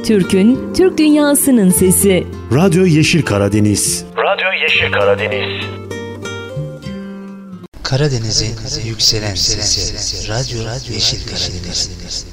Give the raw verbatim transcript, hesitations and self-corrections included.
Türk'ün, Türk dünyasının sesi. Radyo Yeşil Karadeniz. Radyo Yeşil Karadeniz. Karadeniz'in yükselen sesi. Radyo Yeşil Karadeniz.